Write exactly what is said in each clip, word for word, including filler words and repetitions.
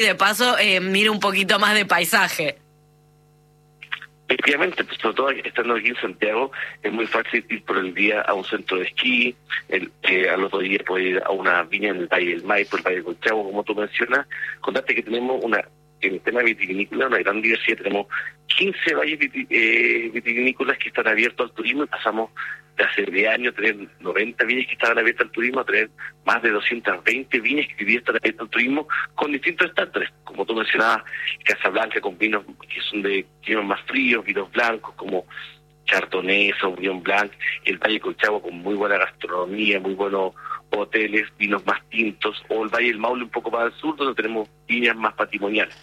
de paso eh, mire un poquito más de paisaje. Efectivamente, pues sobre todo estando aquí en Santiago, es muy fácil ir por el día a un centro de esquí, el, eh, al otro día poder ir a una viña en el Valle del Maipo, el Valle del Colchagua, como tú mencionas. Contarte que tenemos una, en el tema vitivinícola, una gran diversidad. Tenemos quince valles viti, eh, vitivinícolas que están abiertos al turismo, y pasamos de hace diez años a tener noventa viñas que estaban abiertas al turismo, a tener más de doscientas veinte viñas que hoy día están abiertas al turismo con distintos estándares, como tú mencionabas, Casablanca con vinos que son de climas más fríos, vinos blancos como Chardonnay, Sauvignon Blanc, el Valle Colchagua con muy buena gastronomía, muy buenos hoteles, vinos más tintos, o el Valle del Maule un poco más al sur, donde tenemos viñas más patrimoniales.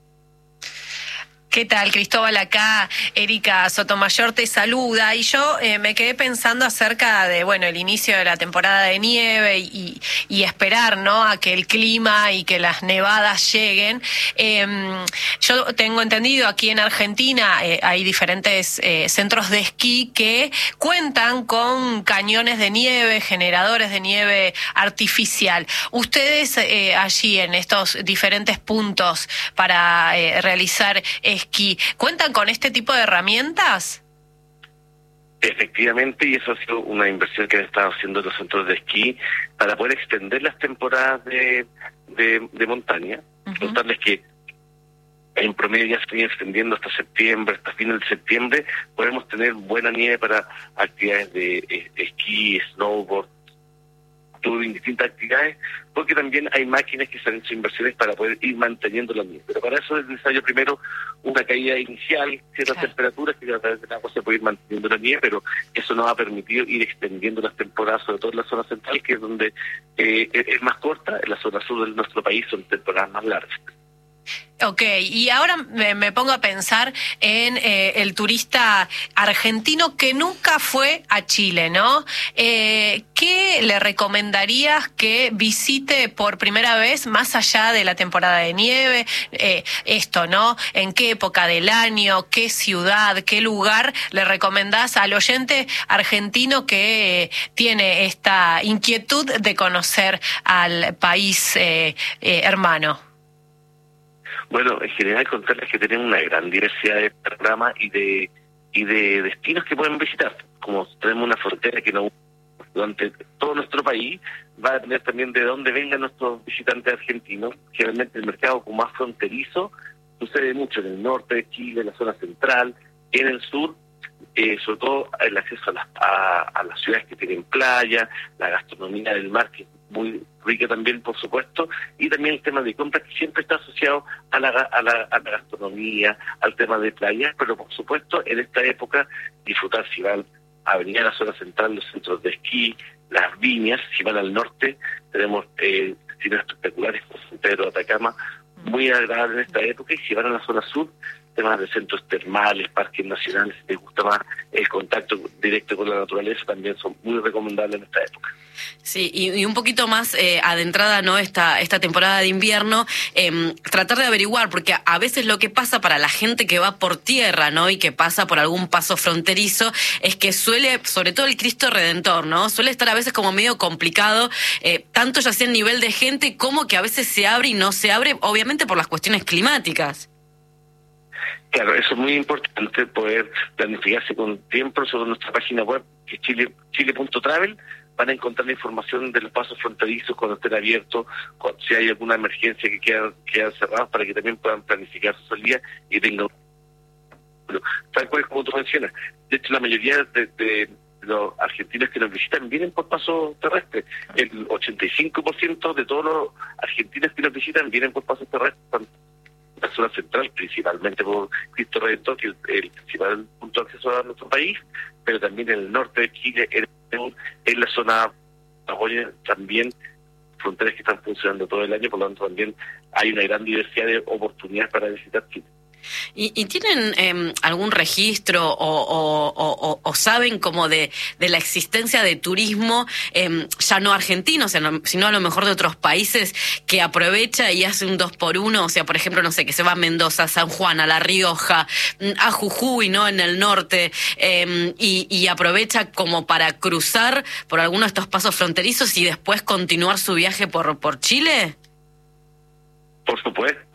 ¿Qué tal, Cristóbal? Acá Erika Sotomayor te saluda, y yo eh, me quedé pensando acerca de, bueno, el inicio de la temporada de nieve y, y esperar, ¿no?, a que el clima y que las nevadas lleguen. Eh, yo tengo entendido aquí en Argentina eh, hay diferentes eh, centros de esquí que cuentan con cañones de nieve, generadores de nieve artificial. Ustedes eh, allí en estos diferentes puntos para eh, realizar esquí, ¿cuentan con este tipo de herramientas? Efectivamente, y eso ha sido una inversión que han estado haciendo los centros de esquí para poder extender las temporadas de, de, de montaña. Uh-huh. Contarles que en promedio ya se viene extendiendo hasta septiembre, hasta fines de septiembre, podemos tener buena nieve para actividades de eh, esquí, snowboard, touring, distintas actividades, porque también hay máquinas que se han hecho inversiones para poder ir manteniendo la nieve. Pero para eso es necesario primero una caída inicial, ciertas claro. temperaturas, que a través del agua se puede ir manteniendo la nieve, pero eso nos va a permitir ir extendiendo las temporadas, sobre todo en la zona central, que es donde eh, es más corta. En la zona sur de nuestro país son temporadas más largas. Ok, y ahora me, me pongo a pensar en eh, el turista argentino que nunca fue a Chile, ¿no? Eh, ¿Qué le recomendarías que visite por primera vez, más allá de la temporada de nieve? Eh, esto, ¿no? ¿En qué época del año? ¿Qué ciudad? ¿Qué lugar le recomendás al oyente argentino que eh, tiene esta inquietud de conocer al país eh, eh, hermano? Bueno, en general contarles que tenemos una gran diversidad de programas y de y de destinos que pueden visitar. Como tenemos una frontera que no durante todo nuestro país, va a depender también de dónde vengan nuestros visitantes argentinos. Generalmente el mercado como más fronterizo sucede mucho en el norte de Chile, en la zona central, en el sur, eh, sobre todo el acceso a las, a, a las ciudades que tienen playa, la gastronomía del mar, que es muy rica también, por supuesto, y también el tema de compras, que siempre está asociado a la, a la, a la gastronomía, al tema de playas, pero por supuesto en esta época disfrutar, si van a venir a la zona central, los centros de esquí, las viñas. Si van al norte, tenemos eh, destinos espectaculares como San Pedro de Atacama, muy agradables en esta época, y si van a la zona sur, temas de centros termales, parques nacionales, si les gusta más el contacto directo con la naturaleza, también son muy recomendables en esta época. Sí, y, y un poquito más eh, adentrada, ¿no?, esta esta temporada de invierno, eh, tratar de averiguar, porque a, a veces lo que pasa para la gente que va por tierra, ¿no?, y que pasa por algún paso fronterizo, es que suele, sobre todo el Cristo Redentor, ¿no?, suele estar a veces como medio complicado, eh, tanto ya sea en nivel de gente como que a veces se abre y no se abre, obviamente por las cuestiones climáticas. Claro, eso es muy importante, poder planificarse con tiempo. Sobre nuestra página web, que es chile punto travel, van a encontrar la información de los pasos fronterizos cuando estén abiertos, cuando, si hay alguna emergencia que quedan, quedan cerrados, para que también puedan planificar su salida y tengan... Tal cual como tú mencionas. De hecho, la mayoría de, de los argentinos que nos visitan vienen por paso terrestre. El ochenta y cinco por ciento de todos los argentinos que nos visitan vienen por paso terrestre. La zona central, principalmente por Cristo Redentor, que es el principal punto de acceso a nuestro país, pero también en el norte de Chile, en, en la zona Patagonia, también fronteras que están funcionando todo el año, por lo tanto también hay una gran diversidad de oportunidades para visitar Chile. ¿Y, y tienen eh, algún registro o, o, o, o saben como de, de la existencia de turismo, eh, ya no argentino, o sea, no, sino a lo mejor de otros países, que aprovecha y hace un dos por uno? O sea, por ejemplo, no sé, que se va a Mendoza, a San Juan, a La Rioja, a Jujuy, ¿no?, en el norte, eh, y, y aprovecha como para cruzar por alguno de estos pasos fronterizos y después continuar su viaje por, por Chile. Por supuesto,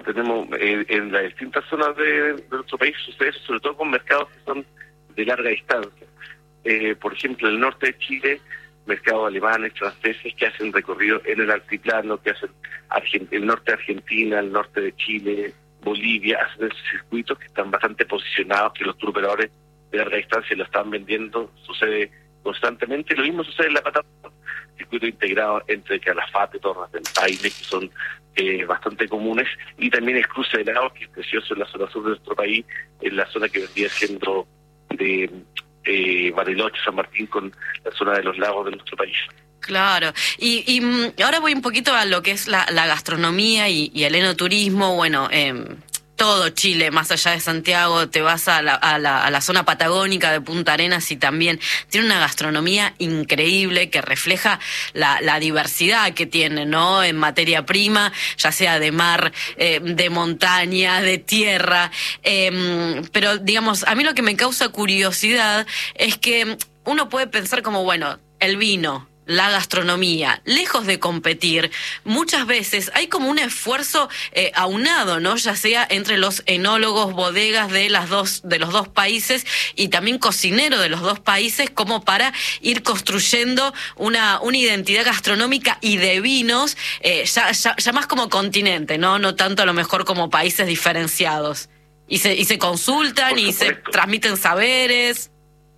tenemos eh, en las distintas zonas de, de nuestro país sucede eso, sobre todo con mercados que son de larga distancia. Eh, por ejemplo, en el norte de Chile, mercados alemanes, franceses que hacen recorrido en el altiplano, que hacen Argent- el norte de Argentina, el norte de Chile, Bolivia, hacen esos circuitos que están bastante posicionados, que los turoperadores de larga distancia lo están vendiendo, sucede constantemente. Lo mismo sucede en la Patagonia, circuito integrado entre Calafate, Torres del Paine, que son eh, bastante comunes, y también el cruce de lagos, que es precioso en la zona sur de nuestro país, en la zona que vendría siendo de eh, Bariloche, San Martín, con la zona de los lagos de nuestro país. Claro, y, y ahora voy un poquito a lo que es la, la gastronomía y, y el enoturismo. Bueno, eh, todo Chile, más allá de Santiago, te vas a la, a, la, a la zona patagónica de Punta Arenas y también tiene una gastronomía increíble que refleja la, la diversidad que tiene, ¿no? En materia prima, ya sea de mar, eh, de montaña, de tierra, eh, pero digamos, a mí lo que me causa curiosidad es que uno puede pensar como, bueno, el vino, la gastronomía, lejos de competir, muchas veces hay como un esfuerzo eh, aunado, ¿no? Ya sea entre los enólogos, bodegas de las dos, de los dos países y también cocineros de los dos países, como para ir construyendo una, una identidad gastronómica y de vinos, eh, ya, ya, ya más como continente, ¿no? No tanto a lo mejor como países diferenciados. Y se, y se consultan y se transmiten saberes.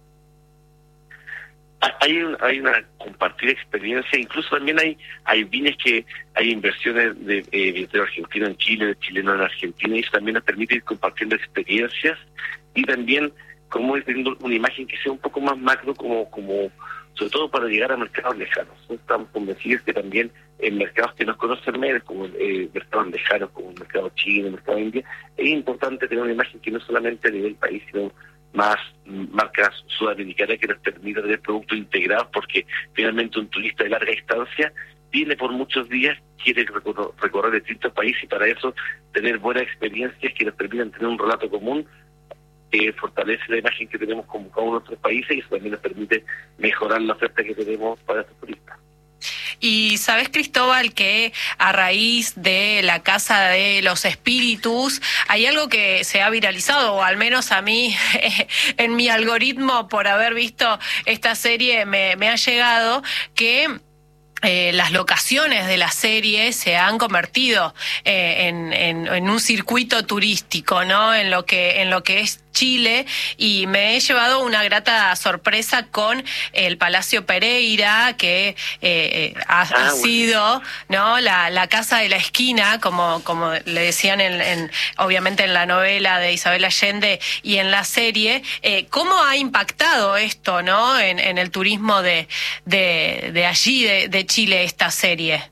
Hay, un, hay una compartida experiencia, incluso también hay hay bienes que hay inversiones de eh, vientero argentino en Chile, de chileno en Argentina, y eso también nos permite ir compartiendo experiencias y también como ir teniendo una imagen que sea un poco más macro, como como sobre todo para llegar a mercados lejanos. Estamos convencidos que también en mercados que nos conocen menos, como eh, mercados lejanos, como el mercado chino, el mercado indio, es importante tener una imagen que no solamente a nivel país, sino más marcas sudamericanas que nos permitan tener productos integrados, porque finalmente un turista de larga distancia viene por muchos días, quiere recor- recorrer distintos países, y para eso tener buenas experiencias que nos permitan tener un relato común que fortalece la imagen que tenemos como cada uno de nuestros países, y eso también nos permite mejorar la oferta que tenemos para estos turistas. Y sabes, Cristóbal, que a raíz de la Casa de los Espíritus hay algo que se ha viralizado, o al menos a mí en mi algoritmo por haber visto esta serie me, me ha llegado, que Eh, las locaciones de la serie se han convertido eh, en, en, en un circuito turístico, ¿no? En lo que, en lo que es Chile, y me he llevado una grata sorpresa con el Palacio Pereira, que eh, ha, ah, ha sido, bueno, ¿no? La, la casa de la esquina, como, como le decían en, en, obviamente en la novela de Isabel Allende y en la serie. Eh, ¿Cómo ha impactado esto, ¿no? En, en el turismo de, de, de allí, de, de Chile, esta serie?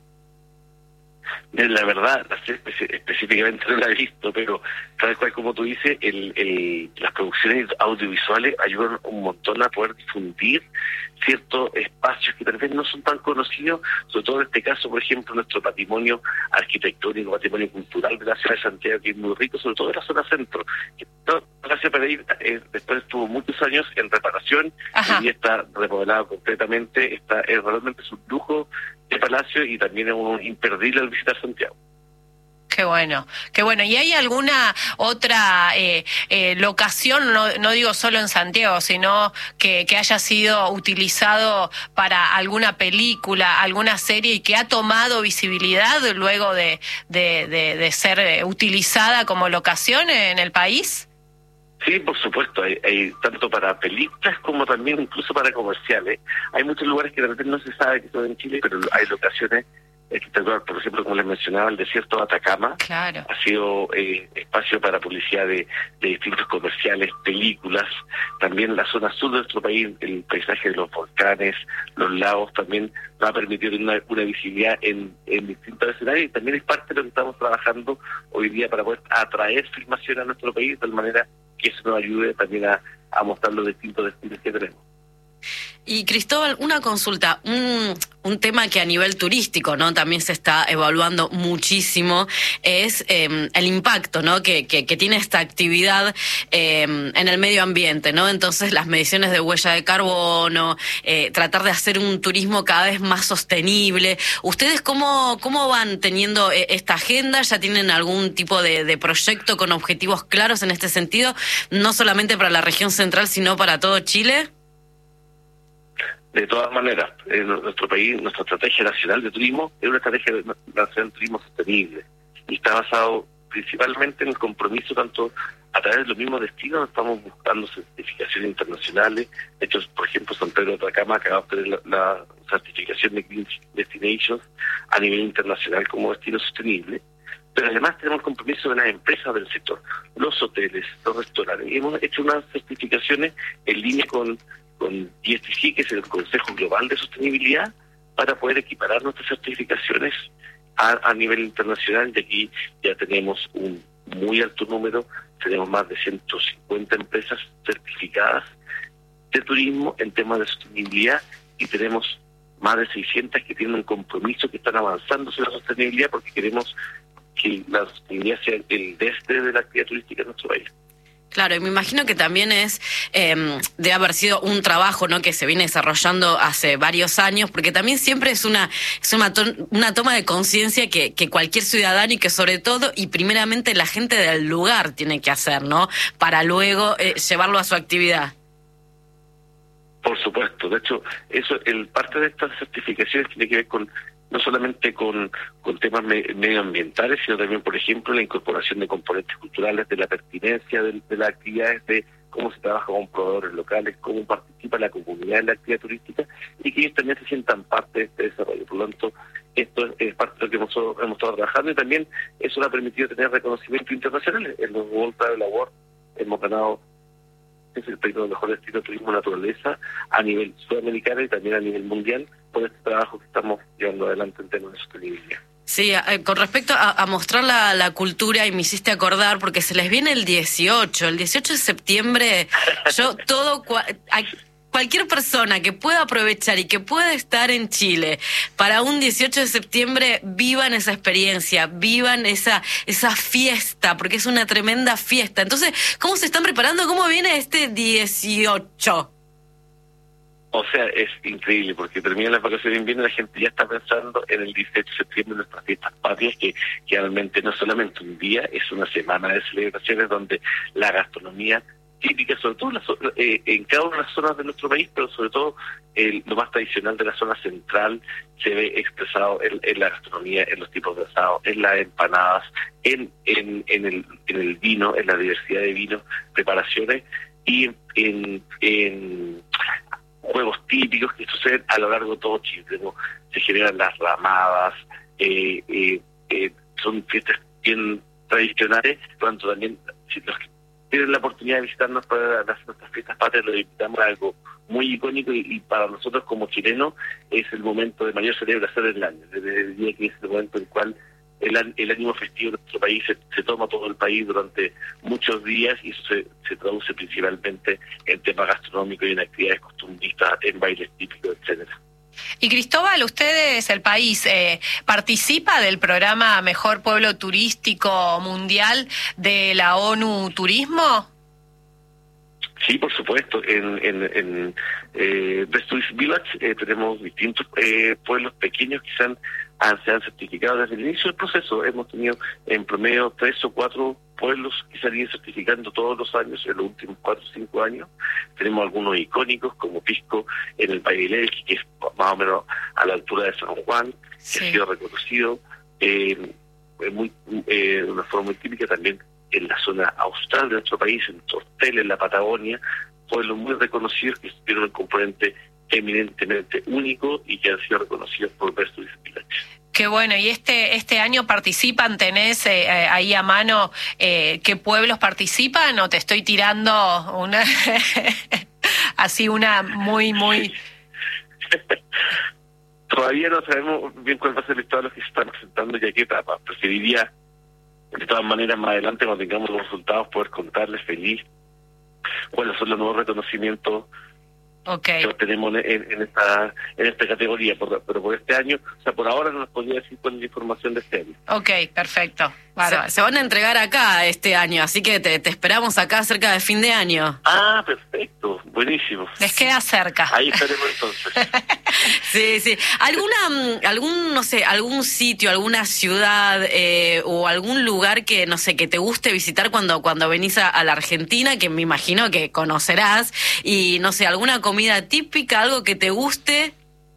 La verdad, específicamente no la he visto, pero tal cual como tú dices, el, el, las producciones audiovisuales ayudan un montón a poder difundir ciertos espacios que tal vez no son tan conocidos, sobre todo en este caso, por ejemplo, nuestro patrimonio arquitectónico, patrimonio cultural de la ciudad de Santiago, que es muy rico, sobre todo en la zona centro. La Casa Pereira eh, después estuvo muchos años en reparación, y está remodelado completamente, está es realmente es un lujo de palacio, y también es un imperdible al visitar Santiago. Qué bueno, qué bueno. ¿Y hay alguna otra eh, eh, locación, no, no digo solo en Santiago, sino que, que haya sido utilizado para alguna película, alguna serie, y que ha tomado visibilidad luego de, de, de, de ser utilizada como locación en el país? Sí, por supuesto, hay, hay tanto para películas como también incluso para comerciales. Hay muchos lugares que de repente no se sabe que son en Chile, pero hay locaciones espectaculares. Por ejemplo, como les mencionaba, el desierto de Atacama, claro, ha sido eh, espacio para publicidad de, de distintos comerciales, películas. También la zona sur de nuestro país, el paisaje de los volcanes, los lagos, también nos ha permitido una, una visibilidad en, en distintos escenarios, y también es parte de lo que estamos trabajando hoy día para poder atraer filmación a nuestro país, de tal manera que eso nos ayude también a, a mostrar los distintos destinos que tenemos. Y Cristóbal, una consulta, un, un tema que a nivel turístico, ¿no?, también se está evaluando muchísimo, es eh, el impacto, ¿no?, que, que, que tiene esta actividad eh, en el medio ambiente, ¿no? Entonces, las mediciones de huella de carbono, eh, tratar de hacer un turismo cada vez más sostenible. ¿Ustedes cómo, cómo van teniendo esta agenda? ¿Ya tienen algún tipo de, de proyecto con objetivos claros en este sentido? No solamente para la región central, sino para todo Chile. De todas maneras, en nuestro país, nuestra estrategia nacional de turismo es una estrategia nacional de turismo sostenible y está basado principalmente en el compromiso tanto a través de los mismos destinos. Estamos buscando certificaciones internacionales. De hecho, por ejemplo, San Pedro de Atacama acaba de obtener la, la certificación de Green Destinations a nivel internacional como destino sostenible. Pero además tenemos el compromiso de las empresas del sector, los hoteles, los restaurantes. Y hemos hecho unas certificaciones en línea con con I S T C, que es el Consejo Global de Sostenibilidad, para poder equiparar nuestras certificaciones a, a nivel internacional. Y aquí ya tenemos un muy alto número, tenemos más de ciento cincuenta empresas certificadas de turismo en temas de sostenibilidad, y tenemos más de seiscientas que tienen un compromiso, que están avanzando en la sostenibilidad, porque queremos que la sostenibilidad sea el desde de la actividad turística en nuestro país. Claro, y me imagino que también es eh, de haber sido un trabajo, ¿no?, que se viene desarrollando hace varios años, porque también siempre es una es una, to una toma de conciencia que, que cualquier ciudadano, y que sobre todo y primeramente la gente del lugar tiene que hacer, ¿no?, para luego eh, llevarlo a su actividad. Por supuesto, de hecho, eso, el parte de estas certificaciones tiene que ver con no solamente con, con temas me, medioambientales, sino también, por ejemplo, la incorporación de componentes culturales, de la pertinencia de, de las actividades, de cómo se trabaja con proveedores locales, cómo participa la comunidad en la actividad turística, y que ellos también se sientan parte de este desarrollo. Por lo tanto, esto es, es parte de lo que hemos, hemos estado trabajando, y también eso nos ha permitido tener reconocimiento internacional. En los World Travel Awards hemos ganado, es el premio de mejor destino de turismo naturaleza a nivel sudamericano y también a nivel mundial, por este trabajo que estamos llevando adelante en temas de sostenibilidad. Sí, eh, con respecto a, a mostrar la, la cultura, y me hiciste acordar, porque se les viene el dieciocho, el dieciocho de septiembre, yo todo... Cua a, cualquier persona que pueda aprovechar y que pueda estar en Chile para un dieciocho de septiembre, vivan esa experiencia, vivan esa esa fiesta, porque es una tremenda fiesta. Entonces, ¿cómo se están preparando? ¿Cómo viene este dieciocho? O sea, es increíble, porque termina la vacaciones de invierno y la gente ya está pensando en el dieciocho de septiembre, en nuestras fiestas patrias, que, que realmente no es solamente un día, es una semana de celebraciones donde la gastronomía típica, sobre todo la, eh, en cada una de las zonas de nuestro país, pero sobre todo el, lo más tradicional de la zona central, se ve expresado en, en la gastronomía, en los tipos de asado, en las empanadas, en, en, en, el, en el vino, en la diversidad de vinos, preparaciones, y en, en juegos típicos que suceden a lo largo de todo Chile. Se generan las ramadas, eh, eh, eh, son fiestas bien tradicionales, por lo tanto también, si los que tienen la oportunidad de visitarnos para las, nuestras fiestas patrias, lo invitamos a algo muy icónico, y, y para nosotros como chilenos es el momento de mayor celebración del año. Desde el día que es el momento en el cual el, el ánimo festivo de nuestro país se, se toma todo el país durante muchos días, y eso se, se traduce principalmente en temas gastronómicos y en actividades costumbristas, en bailes típicos, etcétera. Y Cristóbal, ustedes, el país, eh, ¿participa del programa Mejor Pueblo Turístico Mundial de la ONU Turismo? Sí, por supuesto. En, en, en eh, Best Tourist Village eh, tenemos distintos eh, pueblos pequeños que se han, han, se han certificado desde el inicio del proceso. Hemos tenido en promedio tres o cuatro pueblos que se han ido certificando todos los años, en los últimos cuatro o cinco años. Tenemos algunos icónicos, como Pisco en el Valle del Elqui, que es más o menos a la altura de San Juan, sí, que ha sido reconocido eh, muy, eh, de una forma muy típica también en la zona austral de nuestro país, en Tortel, en la Patagonia, pueblos muy reconocidos que tienen un componente eminentemente único y que han sido reconocidos por Best Tourist Village. Qué bueno, y este este año participan, ¿tenés eh, ahí a mano eh, qué pueblos participan, o te estoy tirando una así una muy, muy... Todavía no sabemos bien cuál va a ser el listado de los que se están presentando y a qué etapa. Preferiría, de todas maneras, más adelante, cuando tengamos los resultados, poder contarles feliz cuáles son los nuevos reconocimientos Okay. que tenemos en, en esta en esta categoría, por, pero por este año, o sea, por ahora no nos podría decir cuál es la información de este año. Ok, perfecto. Se, se van a entregar acá este año, así que te, te esperamos acá cerca de fin de año. Ah, perfecto, buenísimo. Les queda cerca. Ahí estaremos entonces. Sí, sí. ¿Alguna, algún, no sé, algún sitio, alguna ciudad eh, o algún lugar que, no sé, que te guste visitar cuando, cuando venís a, a la Argentina, que me imagino que conocerás, y no sé, alguna comida típica, algo que te guste?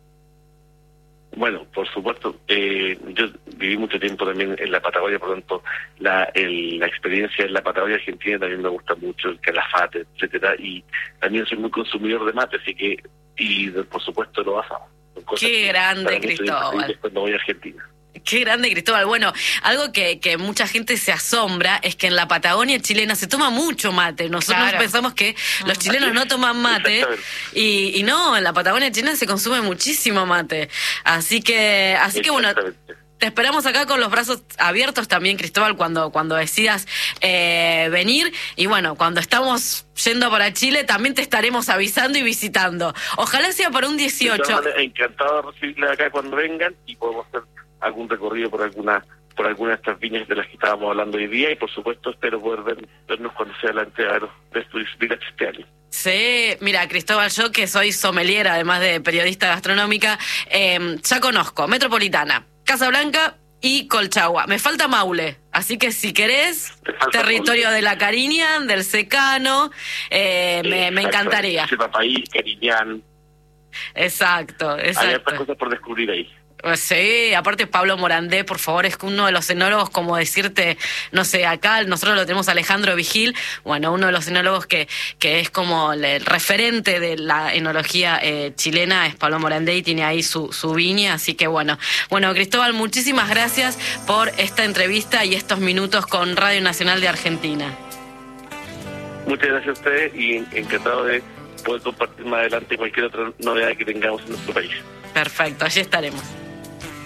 Bueno, por supuesto, eh, yo viví mucho tiempo también en la Patagonia, por lo tanto, la, el, la experiencia en la Patagonia Argentina también me gusta mucho, el calafate, etcétera, y también soy muy consumidor de mate, así que, y por supuesto lo asado. Qué grande, Cristóbal. Cuando voy a Argentina. Qué grande, Cristóbal. Bueno, algo que, que mucha gente se asombra es que en la Patagonia chilena se toma mucho mate. Nosotros claro. pensamos que los chilenos no toman mate y, y no, en la Patagonia chilena se consume muchísimo mate. Así que, así que bueno, te esperamos acá con los brazos abiertos también, Cristóbal, cuando, cuando decidas eh, venir. Y bueno, cuando estamos yendo para Chile también te estaremos avisando y visitando. Ojalá sea para un dieciocho. Encantado de recibirles acá cuando vengan y podemos hacer algún recorrido por alguna por alguna de estas viñas de las que estábamos hablando hoy día, y por supuesto espero poder ver, vernos cuando sea la entrega de estos village este año. Sí, mira, Cristóbal, yo que soy sommelier, además de periodista gastronómica, eh, ya conozco Metropolitana, Casablanca y Colchagua. Me falta Maule, así que si querés, territorio Maule, de la Cariñán, del Secano, eh, me, me encantaría. País, Cariñán. Exacto, exacto. Hay otras cosas por descubrir ahí. Sí, aparte Pablo Morandé, por favor, es uno de los enólogos, como decirte, no sé, acá nosotros lo tenemos Alejandro Vigil, bueno, uno de los enólogos que, que es como el referente de la enología eh, chilena, es Pablo Morandé y tiene ahí su, su viña, así que bueno. Bueno, Cristóbal, muchísimas gracias por esta entrevista y estos minutos con Radio Nacional de Argentina. Muchas gracias a ustedes y encantado de poder compartir más adelante cualquier otra novedad que tengamos en nuestro país. Perfecto, allí estaremos.